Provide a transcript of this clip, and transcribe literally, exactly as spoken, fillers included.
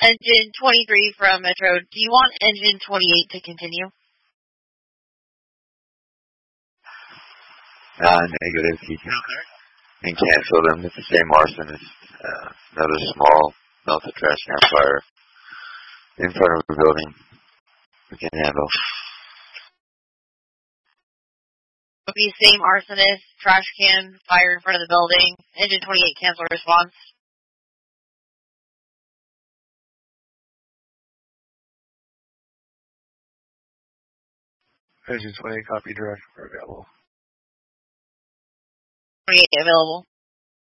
Engine twenty-three from Metro, do you want engine twenty-eight to continue? Uh, negative. He can cancel them. It's the same arsonist. Uh, another small melted trash can fire in front of the building. We can handle. Okay, same arsonist, trash can fire in front of the building. Engine twenty-eight, cancel response. Engine twenty-eight, copy, direct for available. twenty-eight available.